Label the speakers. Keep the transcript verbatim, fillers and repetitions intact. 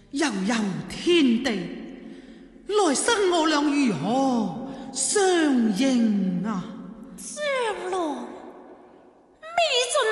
Speaker 1: 悠悠天地，來生我倆如何相認啊？
Speaker 2: 將來未盡